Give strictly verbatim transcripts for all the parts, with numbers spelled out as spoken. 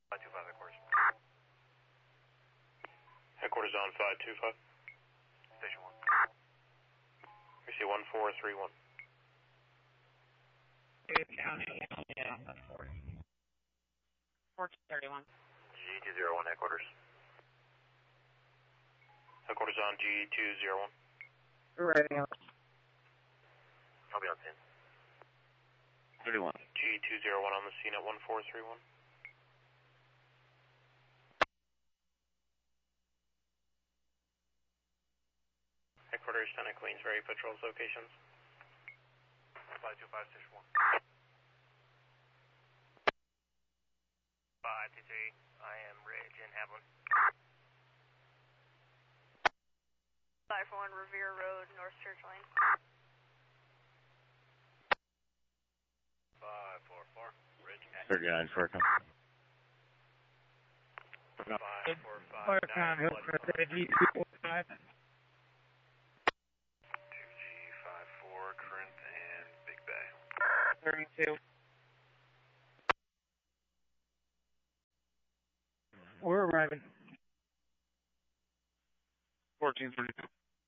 five two five headquarters. Headquarters on five two five. Station one. We see one four three one. fourteen thirty-one. G two zero one headquarters. Headquarters on G two zero one. Ready out. I'll be on scene. thirty-one. G two zero one on the scene at one four three one. Headquarters, ten at Queensbury, patrols locations. five two five, station one. five two three, I am Ridge in Haviland. five four one Revere Road, North Church Lane. five four four, Ridge at thirty-nine, Furcon. five four five, Furcon, nine, Hillcrest, G two four five. two G five four, Corinth and Big Bay. thirty-two. We're arriving. fourteen thirty-two.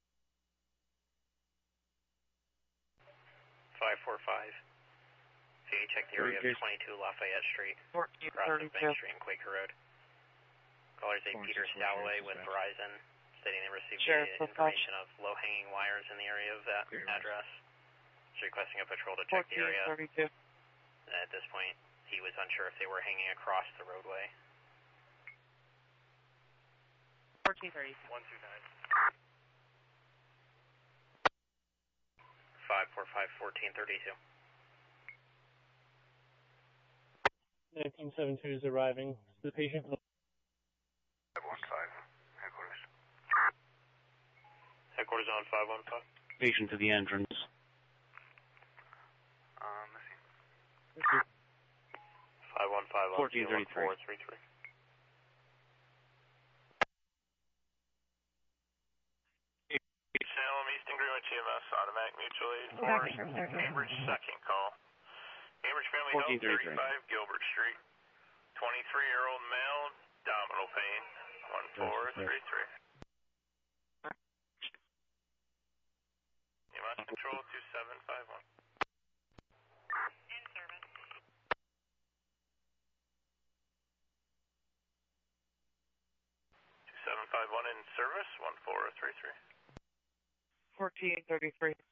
five four five. C A check the area of Okay. twenty-two Lafayette Street, fourteen across of Bank thirty-two. Street and Quaker Road. Callers A. Peter fourteen Stowaway thirty-two. with Verizon, stating they received Sheriff, the what's up? information of low-hanging wires in the area of that Clear. address. So requesting a patrol to check the fourteen area. thirty-two. At this point, he was unsure if they were hanging across the roadway. fourteen thirty. one two nine. five four five, fourteen thirty-two. nineteen seventy-two is arriving. The patient. five one five, headquarters. Headquarters on five one five. Patient to the entrance. Um, let's see. five one five on fourteen one thirty-three. four three three. Salem, Eastern Greenwich E M S, automatic mutual aid for Cambridge second call. Cambridge Family Health, fourteen thirty-three. thirty-five Gilbert Street. twenty-three-year-old male, abdominal pain, one four three three. E M S control two seven five one. In service. two seven five one in service, one four three three. fourteen thirty-three.